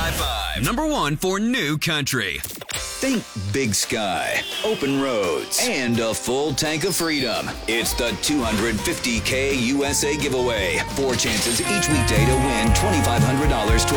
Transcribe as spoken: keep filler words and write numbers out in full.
high five. Number one for new country. Think big sky, open roads, and a full tank of freedom. It's the two hundred fifty K U S A giveaway. Four chances each weekday to win twenty-five hundred dollars to